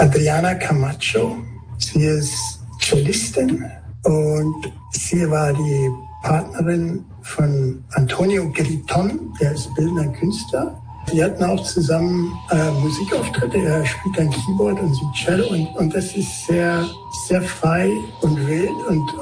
Adriana Camacho. Sie ist Cellistin und sie war die Partnerin von Antonio Griton, der ist bildender Künstler. Die hatten auch zusammen Musikauftritte. Er spielt dann Keyboard und sie Cello und das ist sehr, sehr frei und wild und